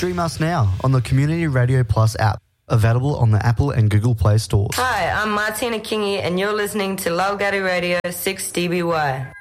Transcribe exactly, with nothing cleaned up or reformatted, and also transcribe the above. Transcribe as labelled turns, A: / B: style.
A: Stream us now on the Community Radio Plus app, available on the Apple and Google Play stores.
B: Hi, I'm Martina Kingy and you're listening to Lalgadi Radio six D B Y.